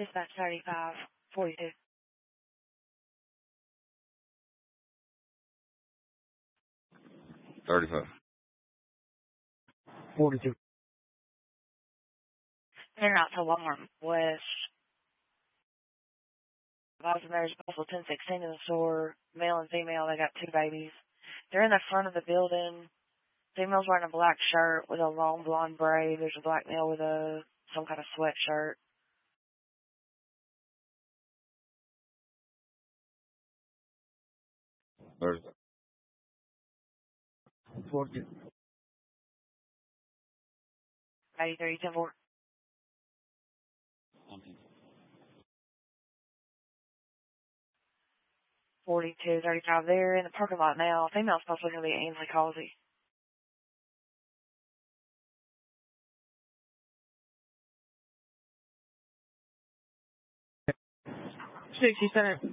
Dispatch 35, 42. 35. 42. They're out to Walmart West. There's also 1016 in the store, male and female. They got 2 babies. They're in the front of the building. Female's wearing a black shirt with a long blonde braid. There's a black male with some kind of sweatshirt. There's 40. 83, 10-4. 42, 35. They're in the parking lot now. Female's supposed to be Ainsley Causey. 60 Center.